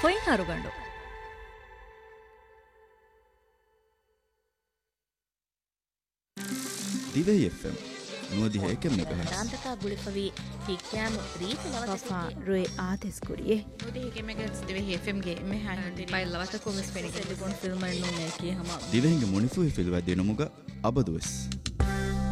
coin හරුගඬු දිවයි FM නුවදිහ එක මෙගහස් දාන්තක ගුලිපවි හික්කෑම රීත වෆා රුවේ ආතෙස් කුරියේ නුවදිහ මෙගස් දිවයි FM ගේ මෙ හායුන්දි බයිල්ලවත කොමස් පෙනික දෙගොන් ෆිල්ම් නෝ මේකී හම දිවෙහිඟ මුනිෆු ෆිල්ව දෙනමුග අබදුවස්